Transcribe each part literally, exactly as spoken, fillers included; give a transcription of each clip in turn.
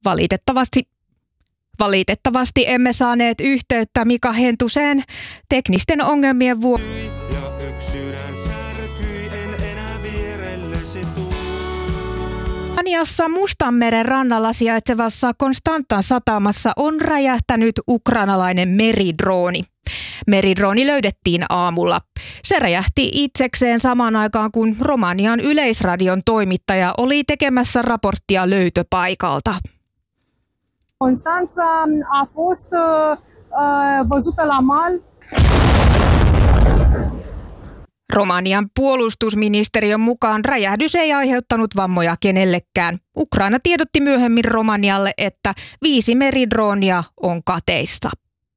Valitettavasti, valitettavasti emme saaneet yhteyttä Mika Hentuseen teknisten ongelmien vuoksi. Romaniassa Mustanmeren rannalla sijaitsevassa Konstantan satamassa on räjähtänyt ukrainalainen meridrooni. Meridrooni löydettiin aamulla. Se räjähti itsekseen samaan aikaan, kun Romanian yleisradion toimittaja oli tekemässä raporttia löytöpaikalta. Constanța a fost văzută la mal. Romanian puolustusministeriön mukaan räjähdys ei aiheuttanut vammoja kenellekään. Ukraina tiedotti myöhemmin Romanialle, että viisi meridroonia on kateissa.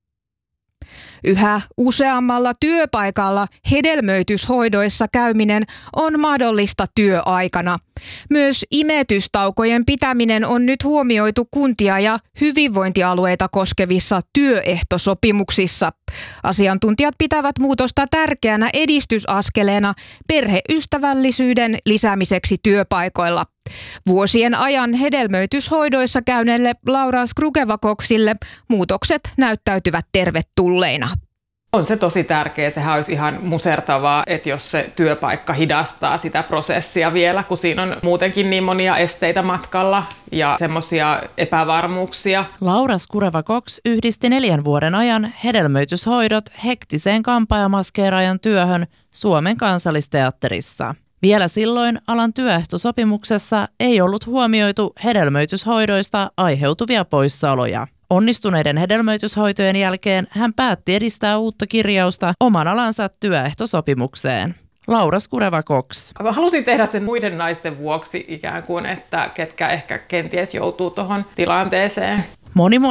Yhä useammalla työpaikalla hedelmöityshoidoissa käyminen on mahdollista työaikana. Myös imetystaukojen pitäminen on nyt huomioitu kuntia ja hyvinvointialueita koskevissa työehtosopimuksissa. Asiantuntijat pitävät muutosta tärkeänä edistysaskeleena perheystävällisyyden lisäämiseksi työpaikoilla. Vuosien ajan hedelmöityshoidoissa käyneelle Laura Skrugevakoksille muutokset näyttäytyvät tervetulleina. On se tosi tärkeä. Sehän olisi ihan musertavaa, että jos se työpaikka hidastaa sitä prosessia vielä, kun siinä on muutenkin niin monia esteitä matkalla ja semmoisia epävarmuuksia. Laura Skureva-Cox yhdisti neljän vuoden ajan hedelmöityshoidot hektiseen kampaajamaskeeraajan työhön Suomen Kansallisteatterissa. Vielä silloin alan työehtosopimuksessa ei ollut huomioitu hedelmöityshoidoista aiheutuvia poissaoloja. Onnistuneiden hedelmöityshoitojen jälkeen hän päätti edistää uutta kirjausta oman alansa työehtosopimukseen. Laura Skureva-Cox. Halusin tehdä sen muiden naisten vuoksi ikään kuin, että ketkä ehkä kenties joutuu tuohon tilanteeseen. Moni